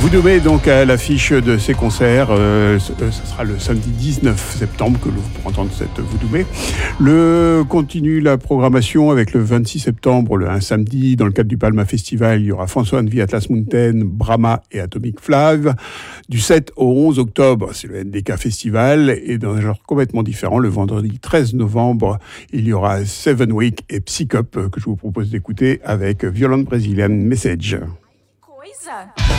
Voudoumet donc à l'affiche de ces concerts. Ce sera le samedi 19 septembre que vous pourrez entendre cette Voudoumet. Continue la programmation avec le 26 septembre, un samedi, dans le cadre du Palma Festival, il y aura François Envie, Atlas Mountain, Brahma et Atomic Flav. Du 7 au 11 octobre, c'est le NDK Festival. Et dans un genre complètement différent, le vendredi 13 novembre, il y aura Seven Week et Psy Cup que je vous propose d'écouter avec Violent Brazilian Message. Coisa!